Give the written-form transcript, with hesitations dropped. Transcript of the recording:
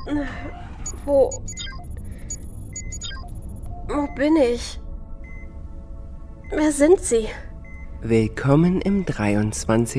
Wo bin ich? Wer sind Sie? Willkommen im 23.